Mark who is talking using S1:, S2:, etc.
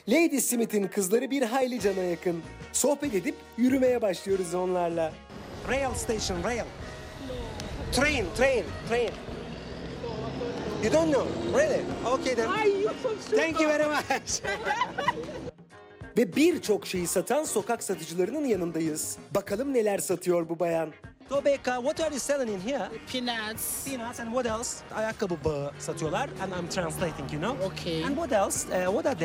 S1: Lady Smith'in kızları bir hayli cana yakın. Sohbet edip yürümeye başlıyoruz onlarla.
S2: Rail station, rail. Train, train, train. You don't know? Really? Okay then. Thank you very much.
S1: Ve birçok şeyi satan sokak satıcılarının yanındayız. Bakalım neler satıyor bu bayan.
S2: Tobeka, what are you selling in here?
S3: Peanuts.
S2: Peanuts and what else? Ayakkabı bağı satıyorlar. And I'm translating, you know.
S3: Okay.
S2: And what else? What are